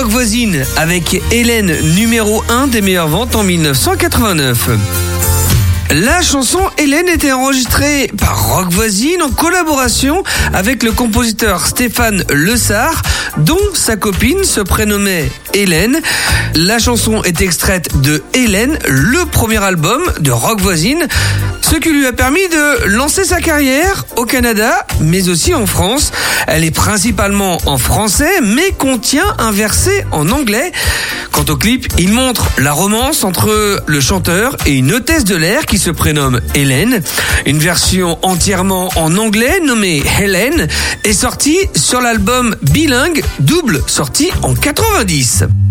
Rock Voisine avec Hélène, numéro 1 des meilleures ventes en 1989. La chanson Hélène était enregistrée par Rock Voisine en collaboration avec le compositeur Stéphane Lessard, dont sa copine se prénommait Hélène. La chanson est extraite de Hélène, le premier album de Rock Voisine, ce qui lui a permis de lancer sa carrière au Canada, mais aussi en France. Elle est principalement en français, mais contient un verset en anglais. Quant au clip, il montre la romance entre le chanteur et une hôtesse de l'air qui se prénomme Hélène. Une version entièrement en anglais nommée Hélène est sortie sur l'album bilingue Double, sorti en 90.